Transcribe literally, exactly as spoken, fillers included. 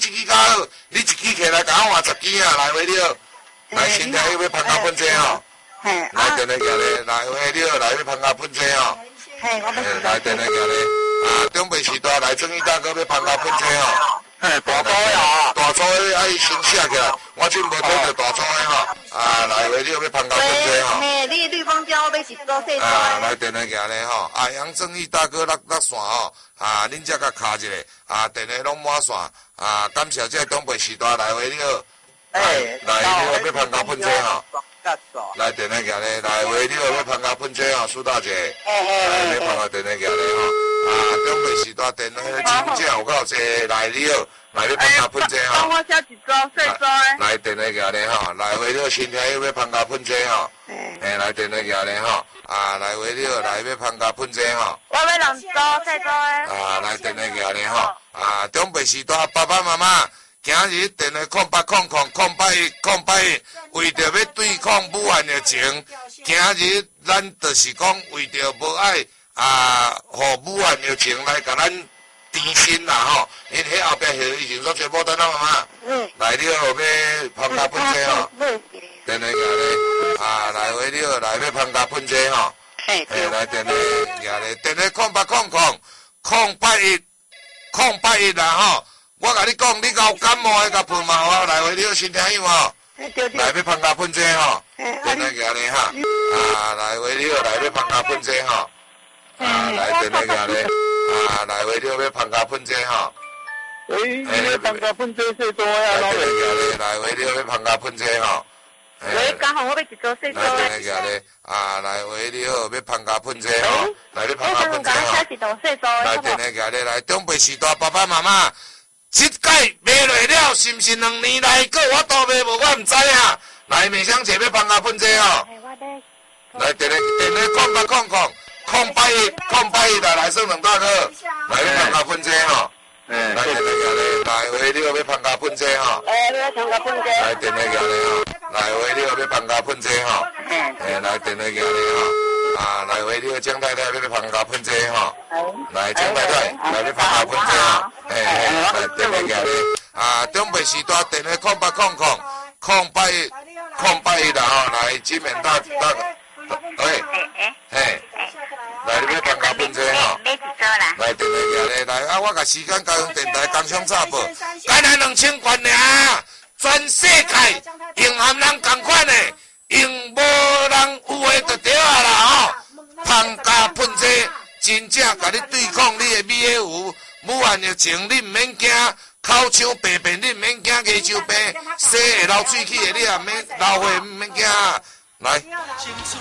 一支较好，你一支起来甲我换十支啊，来回了，来身体要芳甲喷剂吼，来电来行咧，来回了，来要芳甲喷剂吼， 嘿，我要来电来行咧，啊，中北时代来正义大哥要芳甲喷剂吼。 嘿，大组的啊， 大组的爱先写起来，我真无睇到大组的吼，啊，来回了要芳甲喷剂吼。 嘿，你绿芳蕉要是做细啊，来电来行咧吼，啊，杨正义大哥落落线吼，啊，恁则甲卡一下，啊，电话拢满线，啊，感谢这东北时代来回了， 哎， 来了要芳甲喷剂吼。来电来行咧，来回了要芳甲喷剂吼，苏大姐，来要芳甲电来行咧吼，啊，东北时代电话真正有够济，来了。来要芳甲喷剂吼， 帮我写一组细组的。 来电话行咧吼，来回了身体要芳甲喷剂吼，诶，来电话行咧吼，啊，来回了来要芳甲喷剂吼， 我要两组细组的。 啊，来电话行咧吼，啊，中北时代爸爸妈妈，今日电话空八空空空八一空八一，为着要对抗武汉疫情，今日咱就是讲为着无爱啊，互武汉疫情来甲咱。甜心啦吼，因迄后壁迄以前所做牡丹仔妈妈，嗯，来了后要芳甲喷剂吼，电话行咧，啊，来回了来要芳甲喷剂吼，嘿，来电话行咧，电话空八空空空八一空八一啦吼，我甲你讲，你有感冒的甲喷嘛吼，来回了身体有吼，来要芳甲喷剂吼，电话行咧哈，啊，来回了来要芳甲喷剂吼，啊，来电话行咧。啊，来回了要芳甲喷剂吼， 喂，你芳甲喷剂细组呀，老妹。 来回了要芳甲喷剂吼。 喂，刚好我要一组细组的。 来电话咧，啊，来回了要芳甲喷剂吼，来要芳甲喷剂吼。来电话行咧，来中北时代爸爸妈妈，这届卖落了，是毋是两年来过我都卖无，我毋知影。来面相姐要芳甲喷剂吼。来电话电话空八空空。空八一，空八一的来，胜两大哥，来要芳甲喷剂吼，来电话行咧，来回了要芳甲喷剂吼， 诶，要芳甲喷剂， 来电话行咧吼，来回了要芳甲喷剂吼，诶，来电话行咧吼，啊，来回了江太太要芳甲喷剂吼，来江太太来要芳甲喷剂吼，诶，来电话行咧，啊，中北时代电话空八空空空八一空八一的吼，来金门大大，喂，嘿。来，你要芳甲喷剂吼，来电话行咧，来啊！我甲时间交通电台工商插播，才来两千元尔，全世界用含人同款的，用无人有的就对啊啦吼。芳甲喷剂真正甲你对抗你的美尔湖，武汉疫情你毋免惊，口腔病变你毋免惊，牙周病洗会流喙齿的你也免流血毋免惊，来。